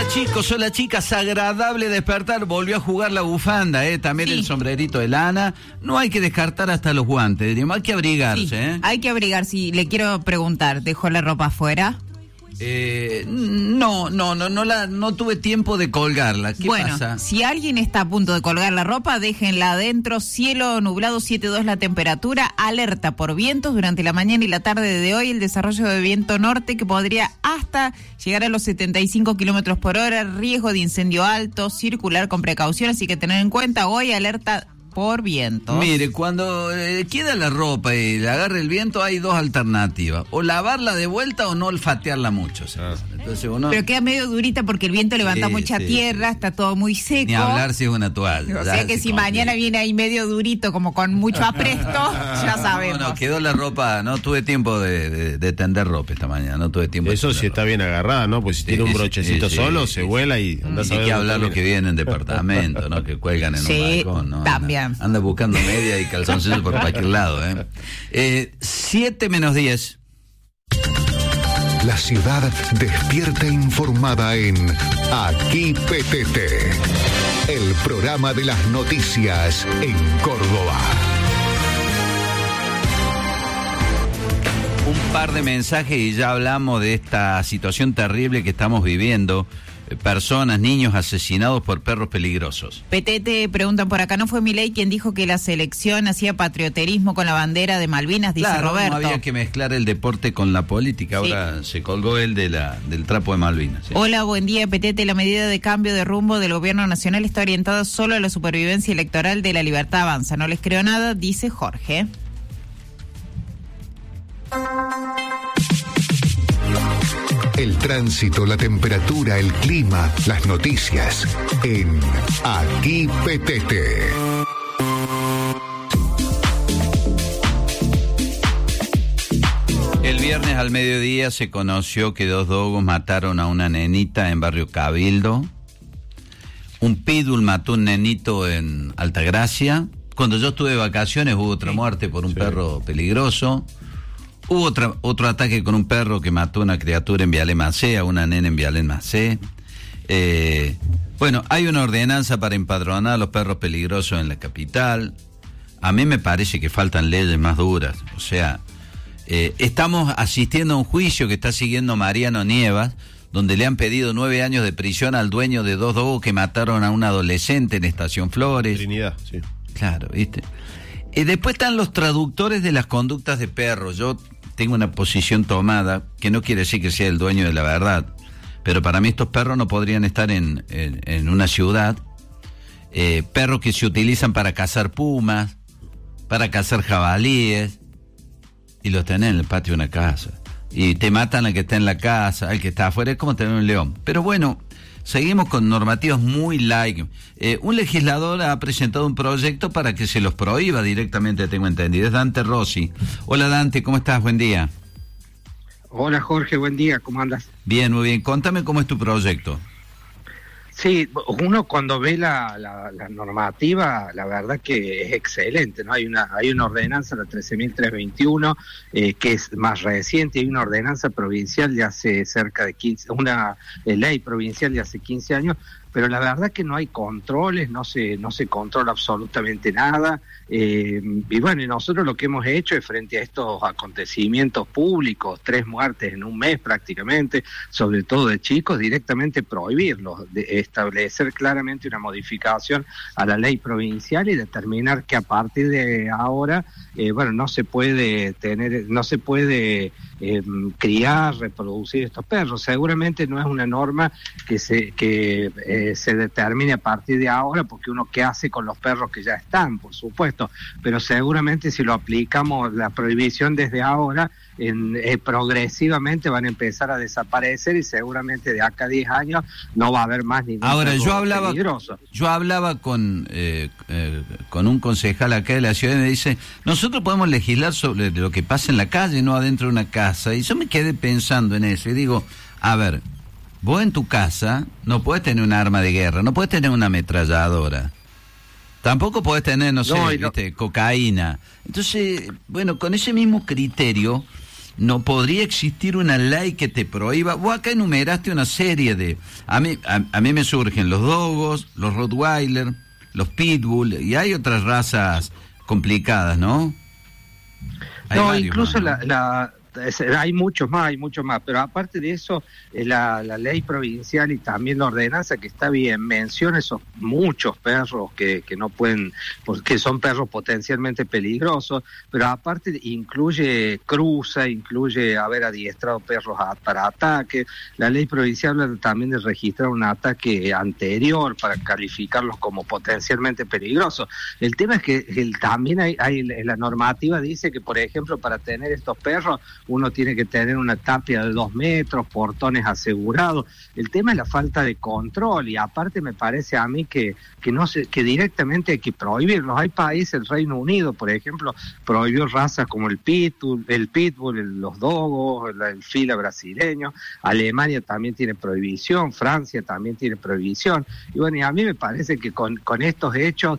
chicos, hola chicas, agradable despertar, volvió a jugar la bufanda, también sí. El sombrerito de lana, no hay que descartar hasta los guantes, diríamos, hay que abrigarse. Sí, hay que abrigarse, le quiero preguntar, ¿dejó la ropa afuera? No tuve tiempo de colgarla. ¿Qué pasa? Si alguien está a punto de colgar la ropa, déjenla adentro. Cielo nublado, 7.2 la temperatura. Alerta por vientos durante la mañana y la tarde de hoy. El desarrollo de viento norte que podría hasta llegar a los 75 kilómetros por hora. Riesgo de incendio alto, circular con precaución. Así que tener en cuenta hoy alerta por viento. Mire, cuando queda la ropa y le agarre el viento, hay dos alternativas: o lavarla de vuelta o no olfatearla mucho. Entonces uno... Pero queda medio durita porque el viento levanta mucha tierra, está todo muy seco. Ni hablar si es una toalla. O sea que si mañana viene ahí medio durito, como con mucho apresto, ya sabemos. No, quedó la ropa, no tuve tiempo de tender ropa esta mañana, no tuve tiempo. Eso sí está bien agarrada, ¿no? Pues si tiene un brochecito solo, se vuela y andás a ver. Hay que hablar lo que viene en departamento, ¿no? Que cuelgan en un balcón, ¿no? También. Anda buscando media y calzoncillos por cualquier lado, 7 menos 10. La ciudad despierta informada en Aquí PTT, el programa de las noticias en Córdoba. Un par de mensajes y ya hablamos de esta situación terrible que estamos viviendo. Personas, niños asesinados por perros peligrosos. PTT preguntan por acá, ¿no fue Milei quien dijo que la selección hacía patrioterismo con la bandera de Malvinas? Dice Roberto. No había que mezclar el deporte con la política, ahora se colgó él del trapo de Malvinas. ¿Sí? Hola, buen día, PTT. La medida de cambio de rumbo del gobierno nacional está orientada solo a la supervivencia electoral de La Libertad Avanza. No les creo nada, dice Jorge. El tránsito, la temperatura, el clima, las noticias en Aquí PTT. El viernes al mediodía se conoció que 2 dogos mataron a una nenita en Barrio Cabildo. Un pitbull mató a un nenito en Altagracia. Cuando yo estuve de vacaciones hubo otra muerte por un perro peligroso. Hubo otro ataque con un perro que mató a una criatura en Vialé Macé, a una nena en Vialé Macé. Bueno, hay una ordenanza para empadronar a los perros peligrosos en la capital. A mí me parece que faltan leyes más duras. O sea, estamos asistiendo a un juicio que está siguiendo Mariano Nievas, donde le han pedido 9 años de prisión al dueño de 2 dogos que mataron a un adolescente en Estación Flores. Trinidad, sí. Claro, ¿viste? Después están los traductores de las conductas de perros. Yo tengo una posición tomada, que no quiere decir que sea el dueño de la verdad, pero para mí estos perros no podrían estar en una ciudad. Perros que se utilizan para cazar pumas, para cazar jabalíes, y los tenés en el patio de una casa. Y te matan al que está en la casa, al que está afuera, es como tener un león. Pero bueno, seguimos con normativas muy light. Un legislador ha presentado un proyecto para que se los prohíba directamente, tengo entendido. Es Dante Rossi. Hola Dante, ¿cómo estás? Buen día. Hola Jorge, buen día, ¿cómo andas? Bien, muy bien. Contame cómo es tu proyecto. Sí, uno cuando ve la normativa, la verdad que es excelente, ¿no? Hay una ordenanza, la 13.321, que es más reciente, hay una ordenanza provincial de hace cerca de 15, una ley provincial de hace 15 años, pero la verdad que no hay controles, no se controla absolutamente nada, y bueno, y nosotros lo que hemos hecho es, frente a estos acontecimientos públicos, 3 muertes en un mes prácticamente, sobre todo de chicos, directamente prohibirlos, establecer claramente una modificación a la ley provincial y determinar que a partir de ahora, bueno, no se puede criar, reproducir estos perros. Seguramente no es una norma que se determine a partir de ahora, porque uno qué hace con los perros que ya están, por supuesto, pero seguramente si lo aplicamos la prohibición desde ahora, progresivamente van a empezar a desaparecer y seguramente de acá a 10 años no va a haber más ningún perro peligroso. Yo hablaba con un concejal acá de la ciudad y me dice, nosotros podemos legislar sobre lo que pasa en la calle, no adentro de una casa, y yo me quedé pensando en eso y digo, a ver, vos en tu casa no puedes tener un arma de guerra, no puedes tener una ametralladora, tampoco puedes tener, no sé, cocaína. Entonces, bueno, con ese mismo criterio, no podría existir una ley que te prohíba. Vos acá enumeraste una serie de... A mí me surgen los dogos, los rottweiler, los pitbull, y hay otras razas complicadas, ¿no? No, incluso hay muchos más, pero aparte de eso, la ley provincial y también la ordenanza que está bien, menciona esos muchos perros que no pueden, porque son perros potencialmente peligrosos, pero aparte incluye cruza, incluye haber adiestrado perros para ataque. La ley provincial habla también de registrar un ataque anterior para calificarlos como potencialmente peligrosos. El tema es que también hay la normativa dice que, por ejemplo, para tener estos perros uno tiene que tener una tapia de 2 metros, portones asegurados. El tema es la falta de control, y aparte me parece a mí que directamente hay que prohibirlos. Hay países, el Reino Unido, por ejemplo, prohibió razas como el pitbull, los dogos, el fila brasileño. Alemania también tiene prohibición, Francia también tiene prohibición. Y bueno, y a mí me parece que con estos hechos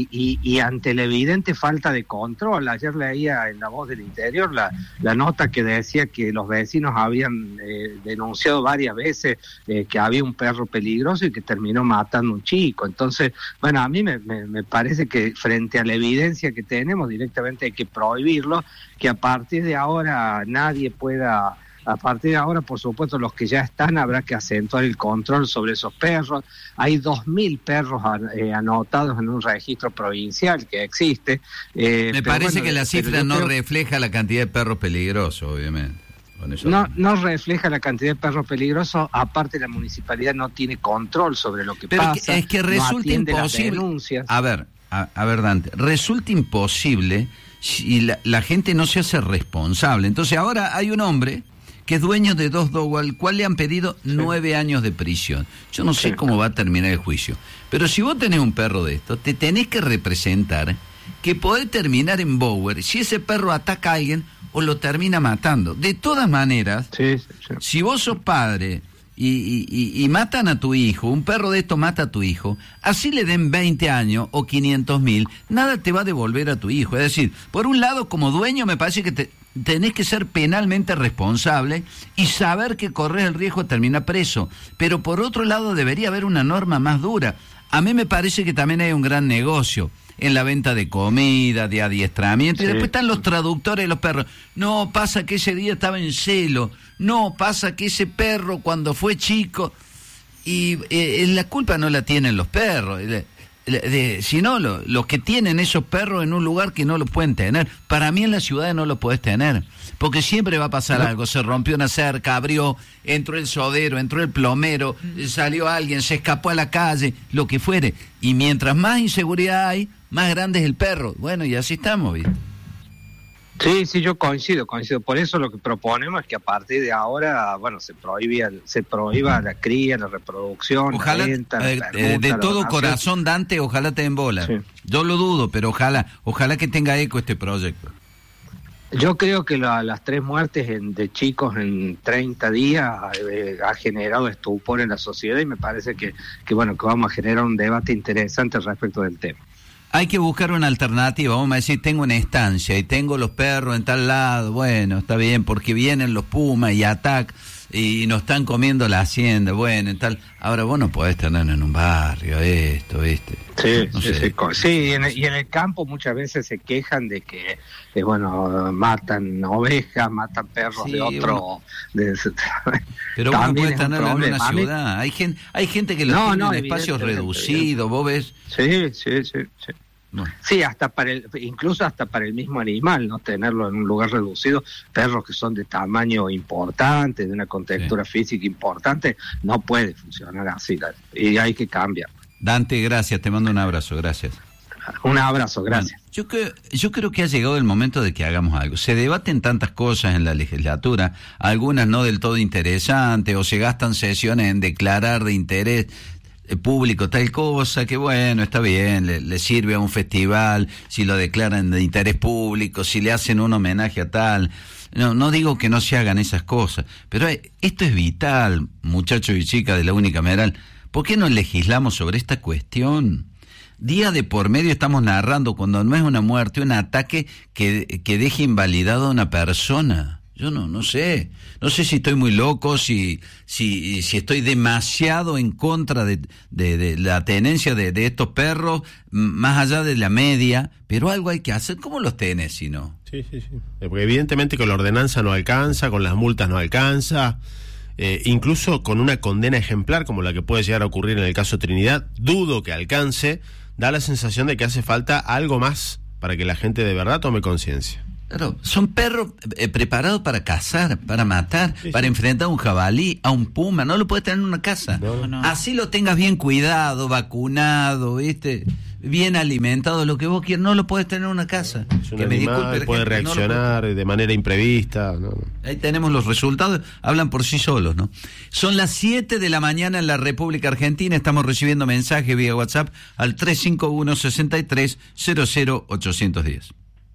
y ante la evidente falta de control, ayer leía en La Voz del Interior la nota que decía que los vecinos habían denunciado varias veces que había un perro peligroso y que terminó matando a un chico. Entonces, bueno, a mí me parece que frente a la evidencia que tenemos, directamente hay que prohibirlo, que a partir de ahora nadie pueda... A partir de ahora, por supuesto, los que ya están, habrá que acentuar el control sobre esos perros. Hay 2.000 perros anotados en un registro provincial que existe. Me parece que la cifra no refleja la cantidad de perros peligrosos, obviamente. No refleja la cantidad de perros peligrosos. Aparte, la municipalidad no tiene control sobre lo que pasa. Es que resulta imposible. A ver, Dante, resulta imposible si la gente no se hace responsable. Entonces ahora hay un hombre que es dueño de 2 dogos, al cual le han pedido 9 años de prisión. Yo no sé cómo va a terminar el juicio. Pero si vos tenés un perro de esto, te tenés que representar que podés terminar en Bower si ese perro ataca a alguien o lo termina matando. De todas maneras, si vos sos padre y matan a tu hijo, un perro de esto mata a tu hijo, así le den 20 años o 500.000, nada te va a devolver a tu hijo. Es decir, por un lado, como dueño, me parece que tenés que ser penalmente responsable y saber que corres el riesgo de terminar preso. Pero por otro lado, debería haber una norma más dura. A mí me parece que también hay un gran negocio en la venta de comida, de adiestramiento, y después están los traductores de los perros. No, pasa que ese día estaba en celo, no, pasa que ese perro cuando fue chico, y la culpa no la tienen los perros, sino los que tienen esos perros en un lugar que no lo pueden tener. Para mí en las ciudades no lo podés tener, porque siempre va a pasar algo. Se rompió una cerca, abrió, entró el sodero, entró el plomero, salió alguien, se escapó a la calle, lo que fuere. Y mientras más inseguridad hay, más grande es el perro. Bueno, y así estamos, ¿viste? Sí, yo coincido. Por eso lo que proponemos es que a partir de ahora, bueno, se prohíba la cría, la reproducción, ojalá, la venta, de todo corazón, Dante, ojalá te den bola. Sí. Yo lo dudo, pero ojalá que tenga eco este proyecto. Yo creo que las 3 muertes de chicos en 30 días ha generado estupor en la sociedad, y me parece que vamos a generar un debate interesante respecto del tema. Hay que buscar una alternativa. Vamos a decir, tengo una estancia y tengo los perros en tal lado. Bueno, está bien, porque vienen los pumas y atacan y nos están comiendo la hacienda. Bueno, en tal. Ahora vos no podés tener en un barrio esto, ¿viste? Sí, y en el campo muchas veces se quejan de que, matan ovejas, matan perros de otro. Pero vos no podés tenerlo en una ciudad. Hay gente que lo tiene en espacios reducidos, vos ves. Sí. Bueno. Sí, incluso hasta para el mismo animal, no tenerlo en un lugar reducido. Perros que son de tamaño importante, de una contextura física importante, no puede funcionar así, y hay que cambiar. Dante, gracias, te mando un abrazo, gracias. Un abrazo, gracias. Bueno, yo creo que ha llegado el momento de que hagamos algo. Se debaten tantas cosas en la legislatura, algunas no del todo interesantes, o se gastan sesiones en declarar de interés público tal cosa, que bueno, está bien, le sirve a un festival, si lo declaran de interés público, si le hacen un homenaje a tal. No digo que no se hagan esas cosas, pero esto es vital, muchachos y chicas de la unicameral. ¿Por qué no legislamos sobre esta cuestión? Día de por medio estamos narrando, cuando no es una muerte, un ataque que deje invalidado a una persona. Yo no sé si estoy muy loco, si estoy demasiado en contra de la tenencia de estos perros, más allá de la media, pero algo hay que hacer. ¿Cómo los tenés si no? Sí. Porque evidentemente con la ordenanza no alcanza, con las multas no alcanza, incluso con una condena ejemplar como la que puede llegar a ocurrir en el caso Trinidad, dudo que alcance, da la sensación de que hace falta algo más para que la gente de verdad tome conciencia. Claro, son perros preparados para cazar, para matar, para enfrentar a un jabalí, a un puma. No lo puedes tener en una casa. No. Así lo tengas bien cuidado, vacunado, bien alimentado, lo que vos quieras, no lo puedes tener en una casa. Es un animal, puede reaccionar de manera imprevista. No. Ahí tenemos los resultados, hablan por sí solos, ¿no? Son las 7 de la mañana en la República Argentina, estamos recibiendo mensajes vía WhatsApp al 351-6300-810.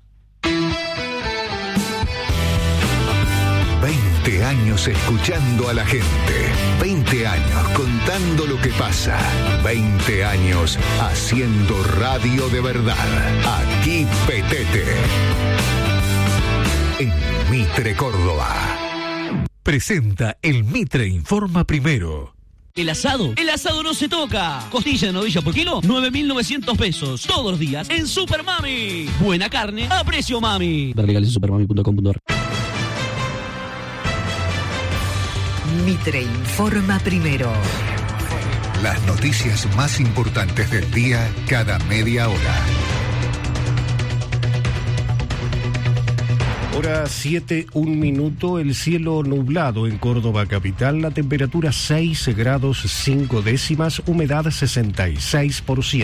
20 años escuchando a la gente, 20 años contando lo que pasa, 20 años haciendo radio de verdad. Aquí Petete, en Mitre, Córdoba. Presenta el Mitre Informa Primero. El asado no se toca. Costilla de novilla por kilo, 9.900 pesos. Todos los días en Super Mami. Buena carne a precio mami. Ver legales en supermami.com.ar. Mitre Informa Primero. Las noticias más importantes del día cada media hora. Hora 7, 1 minuto, el cielo nublado en Córdoba capital, la temperatura 6 grados 5 décimas, humedad 66%.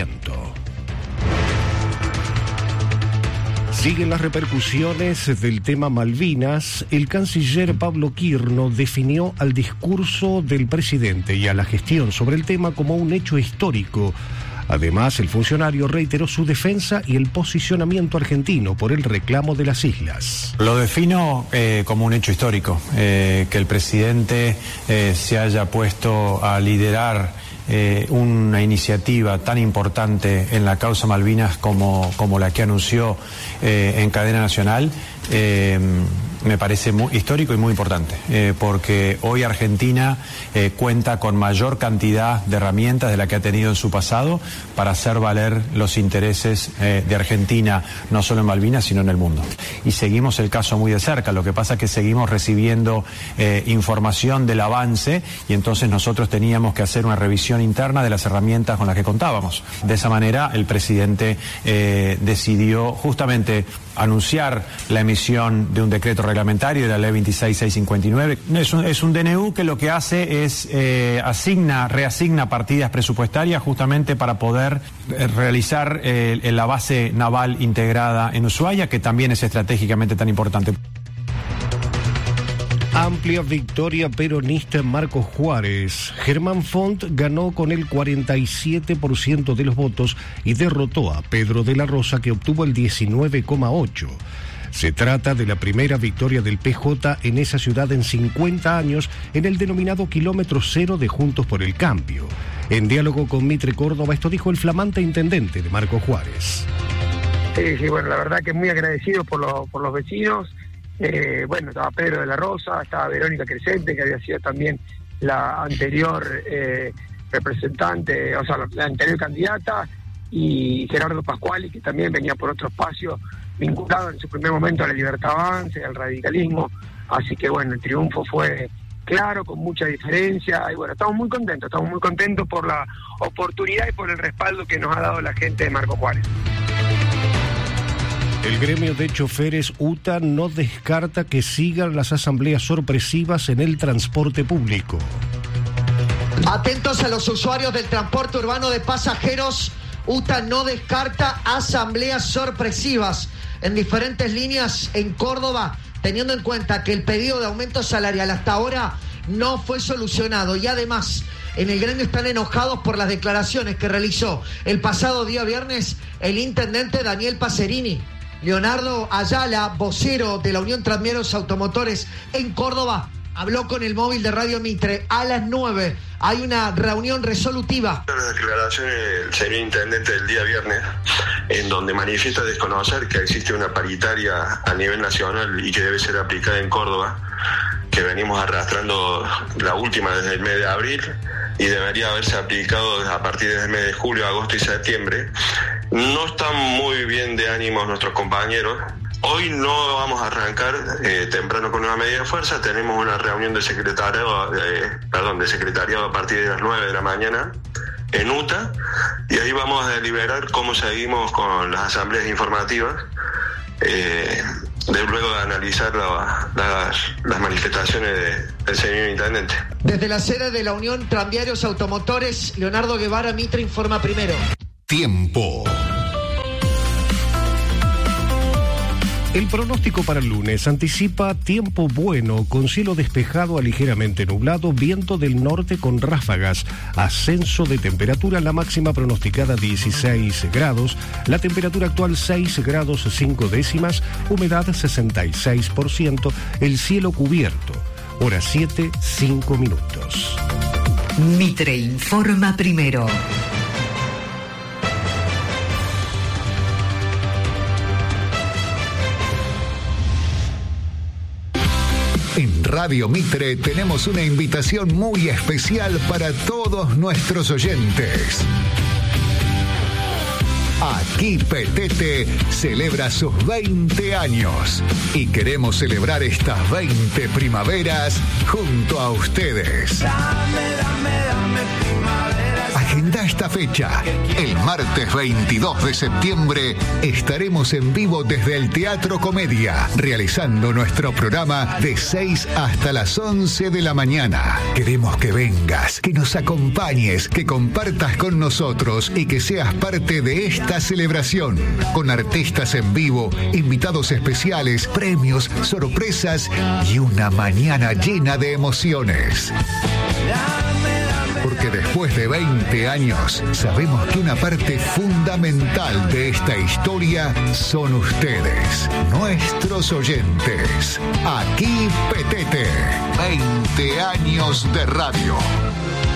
Siguen las repercusiones del tema Malvinas. El canciller Pablo Quirno definió al discurso del presidente y a la gestión sobre el tema como un hecho histórico. Además, el funcionario reiteró su defensa y el posicionamiento argentino por el reclamo de las islas. Lo defino como un hecho histórico, que el presidente se haya puesto a liderar una iniciativa tan importante en la causa Malvinas como la que anunció en cadena nacional. Me parece muy histórico y muy importante, porque hoy Argentina cuenta con mayor cantidad de herramientas de la que ha tenido en su pasado para hacer valer los intereses de Argentina, no solo en Malvinas, sino en el mundo. Y seguimos el caso muy de cerca, lo que pasa es que seguimos recibiendo información del avance y entonces nosotros teníamos que hacer una revisión interna de las herramientas con las que contábamos. De esa manera el presidente decidió justamente anunciar la emisión de un decreto reglamentario de la ley 26659. Es un DNU que lo que hace es reasigna partidas presupuestarias justamente para poder realizar la base naval integrada en Ushuaia, que también es estratégicamente tan importante. Amplia victoria peronista en Marcos Juárez. Germán Font ganó con el 47% de los votos y derrotó a Pedro de la Rosa, que obtuvo el 19,8%. Se trata de la primera victoria del PJ en esa ciudad en 50 años en el denominado kilómetro cero de Juntos por el Cambio. En diálogo con Mitre Córdoba, esto dijo el flamante intendente de Marcos Juárez. Sí, bueno, la verdad que muy agradecido por los vecinos. Estaba Pedro de la Rosa, estaba Verónica Crescente, que había sido también la anterior representante, o sea, la anterior candidata, y Gerardo Pascuali, que también venía por otro espacio, vinculado en su primer momento a la Libertad Avance, al radicalismo. Así que bueno, el triunfo fue claro, con mucha diferencia, y bueno, estamos muy contentos por la oportunidad y por el respaldo que nos ha dado la gente de Marcos Juárez. El gremio de choferes UTA no descarta que sigan las asambleas sorpresivas en el transporte público. Atentos a los usuarios del transporte urbano de pasajeros, UTA no descarta asambleas sorpresivas en diferentes líneas en Córdoba, teniendo en cuenta que el pedido de aumento salarial hasta ahora no fue solucionado y además en el gremio están enojados por las declaraciones que realizó el pasado día viernes el intendente Daniel Pacerini. Leonardo Ayala, vocero de la Unión Tranviarios Automotores en Córdoba, Habló con el móvil de Radio Mitre. A las 9 hay una reunión resolutiva. Las declaraciones del señor intendente del día viernes, en donde manifiesta desconocer que existe una paritaria a nivel nacional y que debe ser aplicada en Córdoba, que venimos arrastrando la última desde el mes de abril y debería haberse aplicado a partir del mes de julio, agosto y septiembre. No están muy bien de ánimos nuestros compañeros. Hoy no vamos a arrancar temprano con una medida de fuerza. Tenemos una reunión de secretariado a partir de las 9 de la mañana en UTA, y ahí vamos a deliberar cómo seguimos con las asambleas informativas, luego de analizar las manifestaciones del señor intendente. Desde la sede de la Unión Tranviarios Automotores, Leonardo Guevara, Mitre informa primero. Tiempo. El pronóstico para el lunes anticipa tiempo bueno, con cielo despejado a ligeramente nublado, viento del norte con ráfagas, ascenso de temperatura, la máxima pronosticada 16 grados, la temperatura actual 6 grados 5 décimas, humedad 66%, el cielo cubierto, hora 7, 5 minutos. Mitre informa primero. En Radio Mitre tenemos una invitación muy especial para todos nuestros oyentes. Aquí Petete celebra sus 20 años y queremos celebrar estas 20 primaveras junto a ustedes. Agenda esta fecha. El martes 22 de septiembre estaremos en vivo desde el Teatro Comedia, realizando nuestro programa de 6 hasta las 11 de la mañana. Queremos que vengas, que nos acompañes, que compartas con nosotros y que seas parte de esta celebración, con artistas en vivo, invitados especiales, premios, sorpresas y una mañana llena de emociones. Porque después de 20 años, sabemos que una parte fundamental de esta historia son ustedes, nuestros oyentes. Aquí Petete, 20 años de radio.